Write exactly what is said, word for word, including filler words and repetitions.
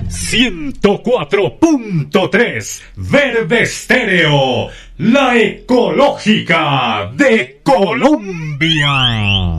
ciento cuatro punto tres Verde Estéreo, la ecológica de Colombia.